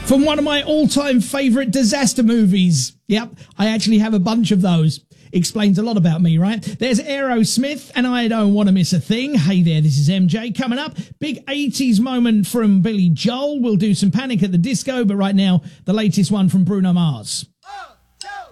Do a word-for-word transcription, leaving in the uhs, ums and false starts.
From one of my all-time favourite disaster movies. Yep, I actually have a bunch of those. Explains a lot about me, right? There's Aerosmith, and I don't want to miss a thing. Hey there, this is M J. Coming up, big eighties moment from Billy Joel. We'll do some Panic at the Disco, but right now, the latest one from Bruno Mars.